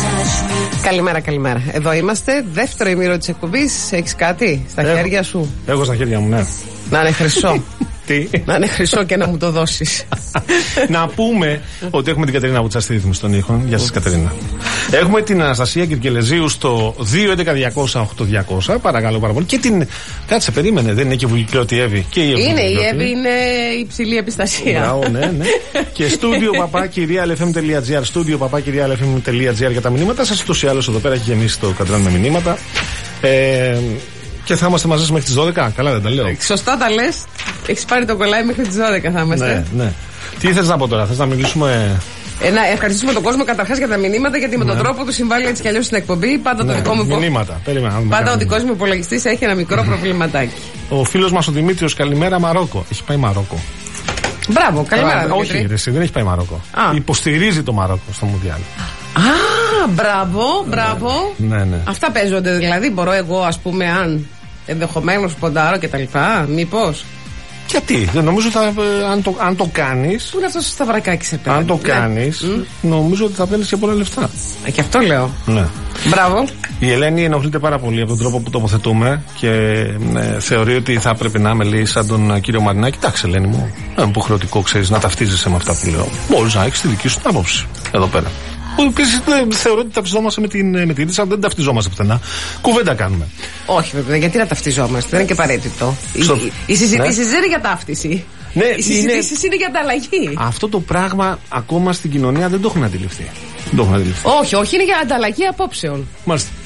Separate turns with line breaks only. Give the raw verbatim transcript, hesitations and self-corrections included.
Καλημέρα, καλημέρα. Εδώ είμαστε. Δεύτερο ημίρο της εκπομπής. Έχεις κάτι στα
έχω,
χέρια σου?
Έχω στα χέρια μου, ναι.
Να είναι χρυσό.
Τι?
Να είναι χρυσό και να μου το δώσεις.
Να πούμε ότι έχουμε την Κατερίνα Βουτσά στη ρύθμιση των ήχων. Γεια σας, Κατερίνα. Έχουμε την Αναστασία Κυρκελεζίου στο δύο έντεκα διακόσια οκτώ διακόσια. Παρακαλώ πάρα πολύ. Και την. Κάτσε, περίμενε, δεν είναι και Βουλικλώτη Εύη. Και η Εύη.
Είναι, η Εύη είναι υψηλή επιστασία.
Μπράβο, ναι, ναι. Και στούντιο παπάκυρια ελ εφ εμ τελεία τζι άρ. Στούντιο παπάκυρια ελ εφ εμ τελεία τζι άρ για τα μηνύματα σας. Ούτως ή άλλως εδώ πέρα έχει γεμίσει το καντράν με μηνύματα. Ε, Και θα είμαστε μαζί σας μέχρι τις δώδεκα. Καλά, δεν τα λέω?
Σωστά τα λες. Έχεις πάρει το κολλάι μέχρι τις δώδεκα θα είμαστε.
Ναι, ναι. Τι θες να πω τώρα, θες να μιλήσουμε?
Ε, να ευχαριστήσουμε τον κόσμο καταρχάς για τα μηνύματα, γιατί με τον
ναι.
τρόπο του συμβάλλει έτσι κι αλλιώς στην εκπομπή. Πάντα
ναι,
το δικό μου
μηνύματα. Περίμενα,
Πάντα ο δικός μου υπολογιστής έχει ένα μικρό προβληματάκι.
Ο φίλος μας ο Δημήτριος, καλημέρα, Μαρόκο. Έχει πάει Μαρόκο.
Μπράβο, καλημέρα.
Α, όχι, ρε, εσύ, δεν έχει πάει Μαρόκο. Α. Υποστηρίζει το Μαρόκο στο Μουντιάλ.
Α, μπράβο, μπράβο.
Ναι, ναι.
Αυτά παίζονται δηλαδή. Μπορώ εγώ, ας πούμε, αν ενδεχομένως ποντάρω και τα λοιπά, μήπως?
Γιατί, δεν νομίζω θα, αν το, αν το κάνεις.
Πού είναι αυτό το σταυρακάκι σε πέρα?
Αν το κάνεις, mm. νομίζω ότι θα παίρνεις και πολλά λεφτά.
Ε, και αυτό λέω.
Ναι.
Μπράβο.
Η Ελένη ενοχλείται πάρα πολύ από τον τρόπο που τοποθετούμε και ε, θεωρεί ότι θα πρέπει να είμαι λέει σαν τον κύριο Μαρινάκη. Κοιτάξτε, Ελένη μου, δεν είναι υποχρεωτικό, ξέρεις, να ταυτίζεσαι με αυτά που λέω. Μπορείς να έχεις τη δική σου άποψη εδώ πέρα. Επίσης θεωρώ ότι ταυτιζόμαστε με την, με την Ρίσα, δεν ταυτιζόμαστε πουθενά. Κουβέντα κάνουμε.
Όχι, βέβαια, γιατί να ταυτιζόμαστε, δεν είναι και απαραίτητο. Στο... Οι, οι συζητήσεις ναι. δεν είναι για ταύτιση.
Ναι,
οι συζητήσεις είναι... είναι για ανταλλαγή.
Αυτό το πράγμα ακόμα στην κοινωνία δεν το έχουν αντιληφθεί. Δεν το έχουν αντιληφθεί.
Όχι, όχι, είναι για ανταλλαγή απόψεων.
Μάλιστα.